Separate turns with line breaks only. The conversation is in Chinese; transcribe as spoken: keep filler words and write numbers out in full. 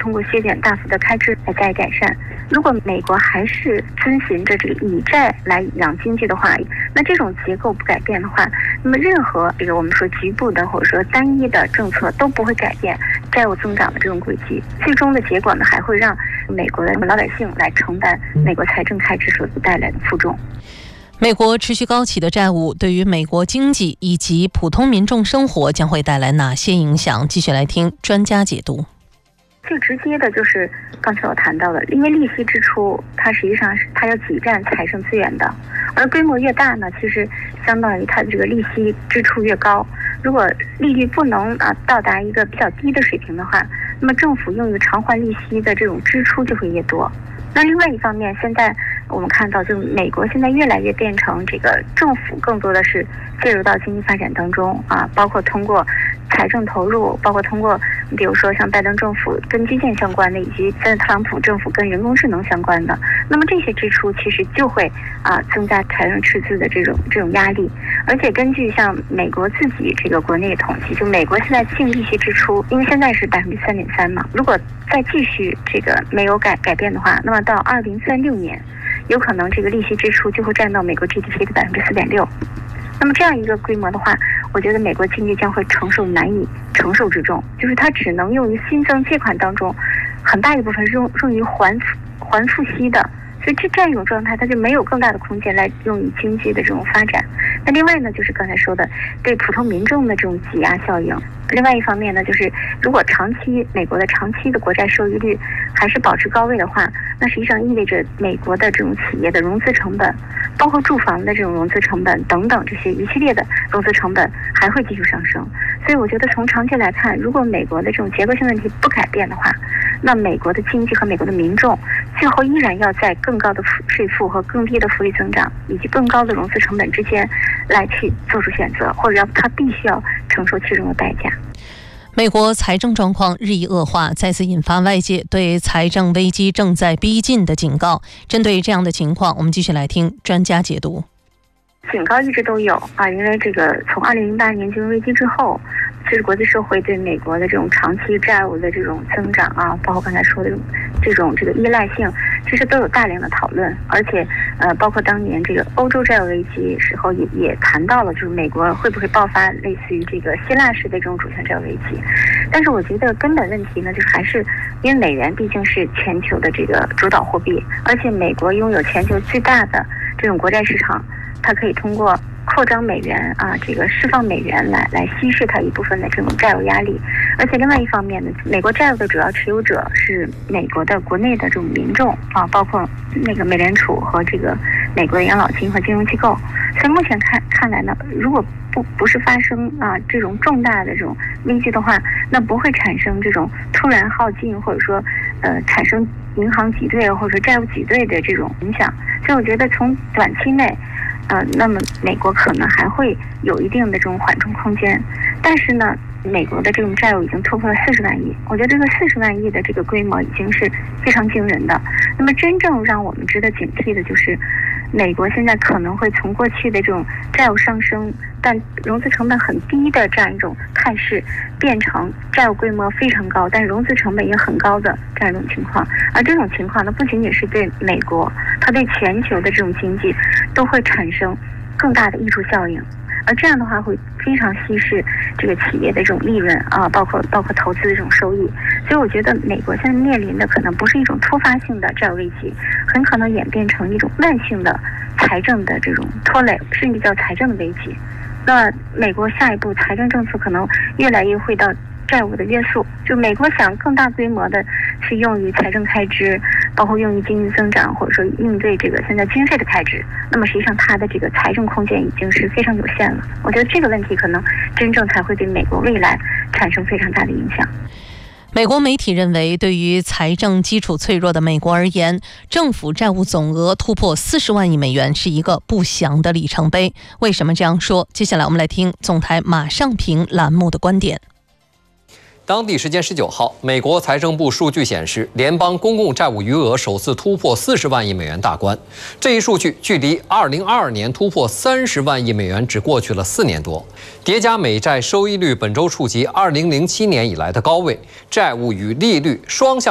通过削减大幅的开支来加以改善。如果美国还是遵循着这个以债来养经济的话，那这种结构不改变的话，那么任何这个我们说局部的或者说单一的政策都不会改变债务增长的这种轨迹。最终的结果呢，还会让美国的老百姓来承担美国财政开支所带来的负重。
美国持续高企的债务对于美国经济以及普通民众生活将会带来哪些影响？继续来听专家解读。
最直接的就是刚才我谈到的，因为利息支出它实际上是它要挤占财政资源的，而规模越大呢，其实相当于它的这个利息支出越高。如果利率不能啊到达一个比较低的水平的话，那么政府用于偿还利息的这种支出就会越多。那另外一方面，现在我们看到，就美国现在越来越变成这个政府更多的是介入到经济发展当中啊，包括通过财政投入，包括通过比如说像拜登政府跟基建相关的，以及在特朗普政府跟人工智能相关的，那么这些支出其实就会啊增加财政赤字的这种这种压力。而且根据像美国自己这个国内的统计，就美国现在净利息支出，因为现在是百分之三点三嘛，如果再继续这个没有改改变的话，那么到二零三六年，有可能这个利息支出就会占到美国 G D P 的百分之四点六。那么这样一个规模的话，我觉得美国经济将会承受难以承受之重，就是它只能用于新增借款当中，很大一部分是用用于还还付息的。所以这这样一种状态，它就没有更大的空间来用于经济的这种发展。那另外呢，就是刚才说的对普通民众的这种挤压效应。另外一方面呢，就是如果长期美国的长期的国债收益率还是保持高位的话，那实际上意味着美国的这种企业的融资成本，包括住房的这种融资成本等等这些一系列的融资成本还会继续上升。所以我觉得从长期来看，如果美国的这种结构性问题不改变的话，那美国的经济和美国的民众最后依然要在更高的税负和更低的福利增长以及更高的融资成本之间来去做出选择，或者要他必须要承受其中的代价。
美国财政状况日益恶化，再次引发外界对财政危机正在逼近的警告。针对这样的情况，我们继续来听专家解读。
警告一直都有啊，因为这个从二零零八年金融危机之后，其实国际社会对美国的这种长期债务的这种增长啊，包括刚才说的这种这个依赖性，其实都有大量的讨论。而且呃，包括当年这个欧洲债务危机时候也也谈到了，就是美国会不会爆发类似于这个希腊式的这种主权债务危机。但是我觉得根本问题呢，就是还是因为美元毕竟是全球的这个主导货币，而且美国拥有全球最大的这种国债市场，它可以通过扩张美元啊，这个释放美元来来稀释它一部分的这种债务压力。而且另外一方面呢，美国债务的主要持有者是美国的国内的这种民众啊，包括那个美联储和这个美国的养老金和金融机构。所以目前看看来呢，如果不不是发生啊这种重大的这种危机的话，那不会产生这种突然耗尽或者说呃产生银行挤兑或者说债务挤兑的这种影响。所以我觉得从短期内呃，那么美国可能还会有一定的这种缓冲空间，但是呢，美国的这种债务已经突破了四十万亿，我觉得这个四十万亿的这个规模已经是非常惊人的。那么真正让我们值得警惕的就是，美国现在可能会从过去的这种债务上升，但融资成本很低的这样一种态势，变成债务规模非常高，但融资成本也很高的这样一种情况。而这种情况呢，不仅仅是对美国，它对全球的这种经济都会产生更大的溢出效应。而这样的话会非常稀释这个企业的这种利润啊，包括包括投资的这种收益。所以我觉得美国现在面临的可能不是一种突发性的债务危机，很可能演变成一种慢性的财政的这种拖累，甚至叫财政的危机。那美国下一步财政政策可能越来越会到债务的约束，就美国想更大规模的去用于财政开支，包括用于经济增长，或者说应对这个现在军费的开支，那么实际上它的这个财政空间已经是非常有限了。我觉得这个问题可能真正才会对美国未来产生非常大的影响。
美国媒体认为，对于财政基础脆弱的美国而言，政府债务总额突破四十万亿美元是一个不祥的里程碑。为什么这样说？接下来我们来听总台马上评栏目的观点。
当地时间十九号，美国财政部数据显示，联邦公共债务余额首次突破四十万亿美元大关。这一数据距离二零二二年突破三十万亿美元只过去了四年多。叠加美债收益率本周触及二零零七年以来的高位，债务与利率双向